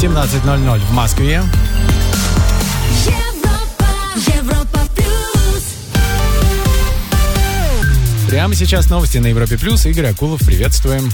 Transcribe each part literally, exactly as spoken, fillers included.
семнадцать ноль ноль в Москве. Прямо сейчас новости на Европе Плюс. Игорь Акулов, приветствуем.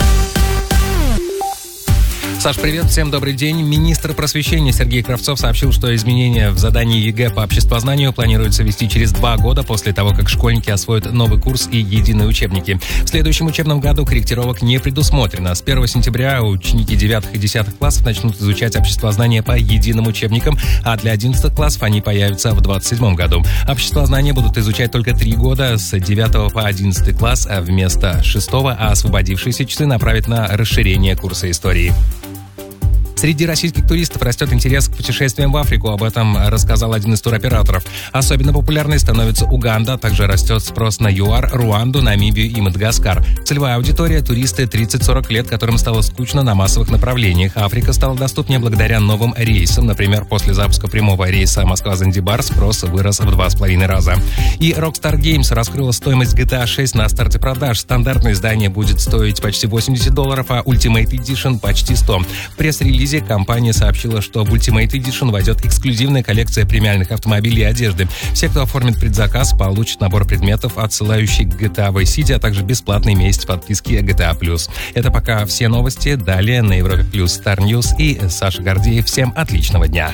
Саш, привет, всем добрый день. Министр просвещения Сергей Кравцов сообщил, что изменения в задании ЕГЭ по обществознанию планируется ввести через два года после того, как школьники освоят новый курс и единые учебники. В следующем учебном году корректировок не предусмотрено. С первого сентября ученики девятых и десятых классов начнут изучать обществознание по единым учебникам, а для одиннадцатых классов они появятся в двадцать седьмом году. Обществознание будут изучать только три года, с девятого по одиннадцатый класс, а вместо шестого, а освободившиеся часы направят на расширение курса истории. Среди российских туристов растет интерес к путешествиям в Африку. Об этом рассказал один из туроператоров. Особенно популярной становится Уганда. Также растет спрос на ЮАР, Руанду, Намибию и Мадагаскар. Целевая аудитория – туристы тридцать-сорок лет, которым стало скучно на массовых направлениях. Африка стала доступнее благодаря новым рейсам. Например, после запуска прямого рейса Москва-Занзибар спрос вырос в два с половиной раза. И Rockstar Games раскрыла стоимость джи ти эй шесть на старте продаж. Стандартное издание будет стоить почти восемьдесят долларов, а Ultimate Edition – почти сто. В пресс-релизе компания сообщила, что в Ultimate Edition войдет эксклюзивная коллекция премиальных автомобилей и одежды. Все, кто оформит предзаказ, получат набор предметов, отсылающий к джи ти эй Vice City, а также бесплатный месяц подписки джи ти эй плюс. Это пока все новости. Далее на Европе Плюс Star News и Саша Гордеев. Всем отличного дня.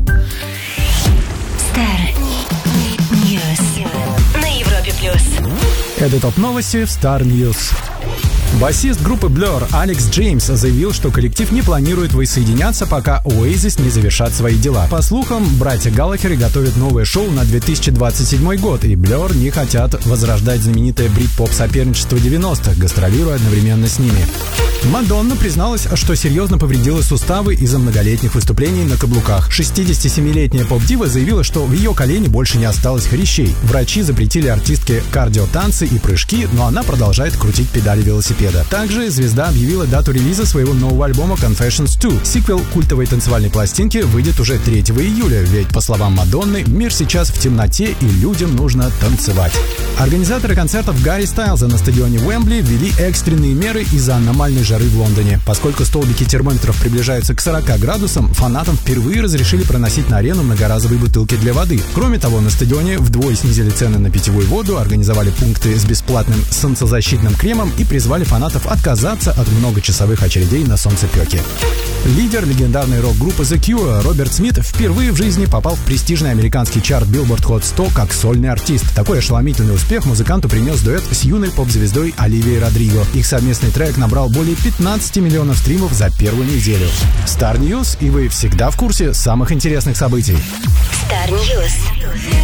Star News на Европе Плюс. Это топ-новости в Star News. Басист группы Blur Алекс Джеймс заявил, что коллектив не планирует воссоединяться, пока Oasis не завершат свои дела. По слухам, братья Галлахеры готовят новое шоу на две тысячи двадцать седьмой год, и Blur не хотят возрождать знаменитое брит-поп-соперничество девяностых, гастролируя одновременно с ними. Мадонна призналась, что серьезно повредила суставы из-за многолетних выступлений на каблуках. шестидесятисемилетняя поп-дива заявила, что в ее колене больше не осталось хрящей. Врачи запретили артистке кардиотанцы и прыжки, но она продолжает крутить педали велосипеда. Также звезда объявила дату релиза своего нового альбома Confessions два. Сиквел культовой танцевальной пластинки выйдет уже третьего июля, ведь, по словам Мадонны, мир сейчас в темноте и людям нужно танцевать. Организаторы концертов Гарри Стайлза на стадионе Уэмбли ввели экстренные меры из-за аномальной жары в Лондоне. Поскольку столбики термометров приближаются к сорока градусам, фанатам впервые разрешили проносить на арену многоразовые бутылки для воды. Кроме того, на стадионе вдвое снизили цены на питьевую воду, организовали пункты с бесплатным солнцезащитным кремом и призвали фанатов отказаться от многочасовых очередей на солнцепёке. Лидер легендарной рок-группы The Cure Роберт Смит впервые в жизни попал в престижный американский чарт Billboard Hot сто как сольный артист. Такой ошеломительный успех музыканту принес дуэт с юной поп-звездой Оливией Родриго. Их совместный трек набрал более пятнадцати миллионов стримов за первую неделю. Star News, и вы всегда в курсе самых интересных событий. Star News.